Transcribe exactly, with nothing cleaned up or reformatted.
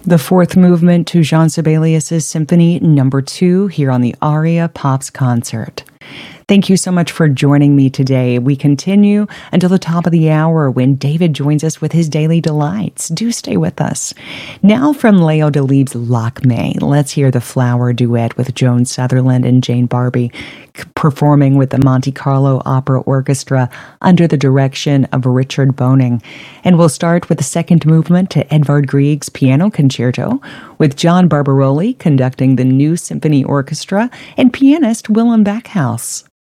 The fourth movement to Jean Sibelius's Symphony Number Two here on the Aria Pops Concert. Thank you so much for joining me today. We continue until the top of the hour when David joins us with his Daily Delights. Do stay with us. Now from Leo Delibes' Lakmé, let's hear the Flower Duet with Joan Sutherland and Jane Barbe performing with the Monte Carlo Opera Orchestra under the direction of Richard Boning. And we'll start with the second movement to Edvard Grieg's Piano Concerto with John Barbaroli conducting the New Symphony Orchestra and pianist Willem Backhaus.